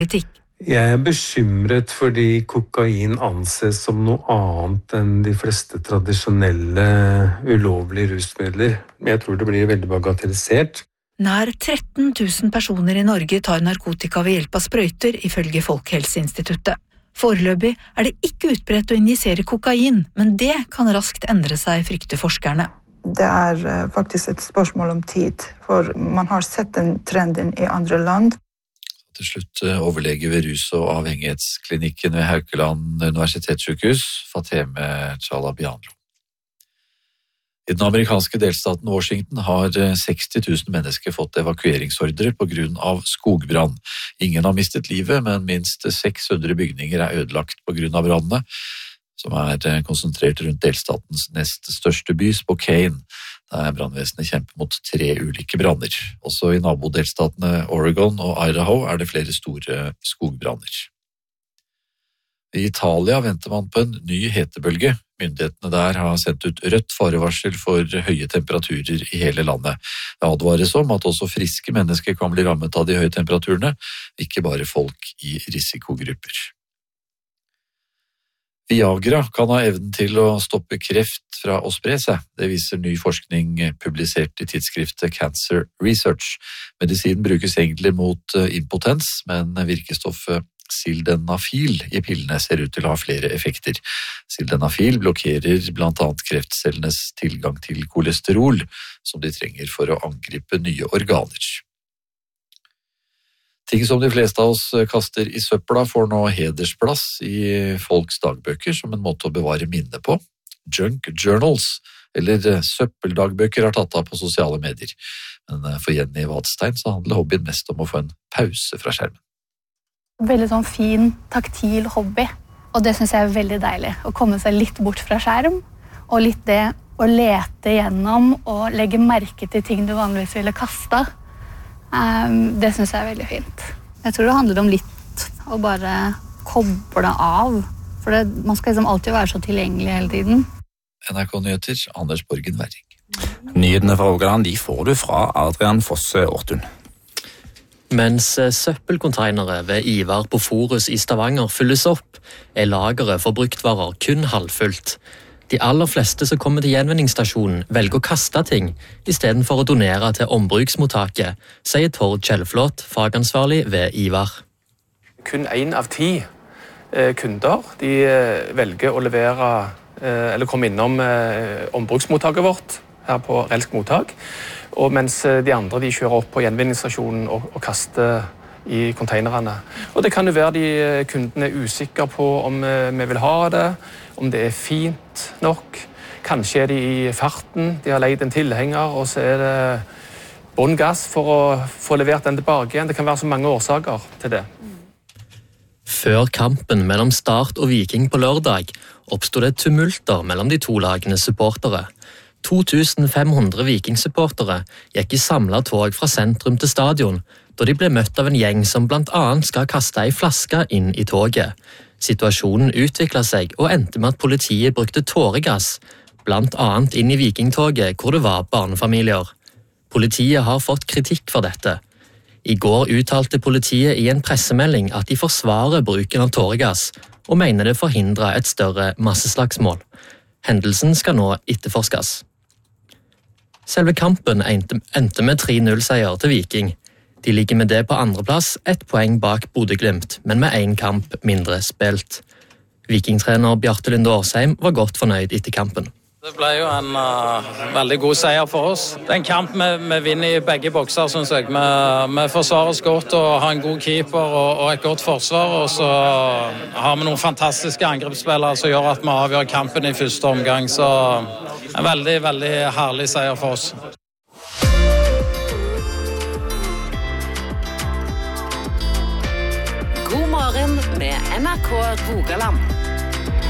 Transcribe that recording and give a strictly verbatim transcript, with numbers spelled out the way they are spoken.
kritikk. Jeg er bekymret fordi kokain anses som noe annet enn de fleste tradisjonelle ulovlige rusmidler. Jeg tror det blir veldig bagatellisert. Nær tretten tusen personer i Norge tar narkotika ved hjelp av sprøyter, ifølge Folkehelseinstituttet. Foreløpig er det ikke utbredt å injisere kokain, men det kan raskt endre seg, frykter forskerne. Det er faktisk et spørsmål om tid, for man har sett den trenden i andre land. Til slutt overlege ved rus- og avhengighetsklinikken ved Haukeland universitetssykehus, Fateme Chalabianlo. I den amerikanske delstaten Washington har seksti tusen mennesker fått evakueringsordre på grunn av skogbrann. Ingen har mistet livet, men minst seks hundre bygninger er ødelagt på grunn av brannene, som er konsentrert rundt delstatens nest største by, Spokane, der brannvesenet kjemper mot tre ulike branner. Også i nabodelstatene Oregon og Idaho er det flere store skogbranner. I Italia venter man på en ny hetebølge. Myndighetene der har sendt ut rødt farevarsel for høye temperaturer i hele landet. Det advares om at også friske mennesker kan bli rammet av de høye temperaturene, ikke bare folk i risikogrupper. Viagra kan ha evnen til å stoppe kreft fra å spre seg. Det viser ny forskning publisert i tidsskriftet Cancer Research. Medisinen brukes egentlig mot impotens, men virkestoffet sildenafil i pillene ser ut til å ha flere effekter. Sildenafil blokkerer blant annet kreftcellenes tilgang til kolesterol, som de trenger for å angripe nye organer. Ting som de fleste av oss kaster i søpla får nå hedersplass i folks dagbøker som en måte å bevare minne på. Junk journals, eller søppeldagbøker, har tatt av på sosiale medier. Men for Jenny Vadstein så handler hobbyen mest om å få en pause fra skjermen. Veldig sånn fin, taktil hobby, og det synes jeg er veldig deilig. Å komme seg litt bort fra skjerm, og litt det å lete gjennom og legge merke til ting du vanligvis ville kastet. Um, det synes jeg er veldig fint. Jeg tror det handler om litt å bare koble av, for det, man skal liksom alltid være så tilgjengelig hele tiden. N R K-nyheter, Anders Borgen Werring. Nyhetene fra Rogaland de får du fra Adrian Fosse Ortun. Mens søppelkonteinere ved Ivar på Forus i Stavanger fylles opp, er lageret for bruktvarer kun halvfullt. De aller fleste som kommer til gjenvinningsstasjonen velger å kaste ting, i stedet for å donere til ombruksmottaket, sier Tord Kjellflot, fagansvarlig ved Ivar. Kun en av ti eh, kunder de eh, velger å levere, eh, eller komme innom eh, ombruksmottaket vårt her på Relsk mottak, og mens de andre de kjører opp på gjenvinningsstasjonen og, og kaster i konteinerne. Og det kan jo være de kundene er usikre på om vi vil ha det, om det er fint nok. Kanskje er de i farten, de har leid en tilhenger, og så er det bånn gass for å få levert den tilbake igjen. Det kan være så mange årsaker til det. Før kampen mellom Start og Viking på lørdag oppstod det tumulter mellom de to lagenes supportere. to tusen fem hundre Viking-supportere gikk i samlet tog fra sentrum til stadion, da de ble møtt av en gjeng som blant annet skal kaste ei flaske inn i toget. Situasjonen utviklet seg og endte med at politiet brukte tåregass, blant annet inn i Vikingtoget hvor det var barnefamilier. Politiet har fått kritikk for dette. I går uttalte politiet i en pressemelding at de forsvarer bruken av tåregass, og mener det forhindrer et større masseslagsmål. Hendelsen skal nå etterforskes. Selve kampen endte med tre null-seier til Viking. De ligger med det på andreplass, ett poeng bak Bodø/Glimt, men med én kamp mindre spilt. Vikingtrener Bjarte Lunde Årsheim var godt fornøyd etter kampen. Det ble jo en uh, veldig god seier for oss. Det er en kamp vi, vi vinner i begge bokser, synes jeg. Vi, vi forsvarer oss godt og har en god keeper og, og et godt forsvar, og så har vi noen fantastiske angrepsspillere som gjør at vi avgjør kampen i første omgang. Så en veldig, veldig herlig seier for oss. God morgen med N R K Rogaland.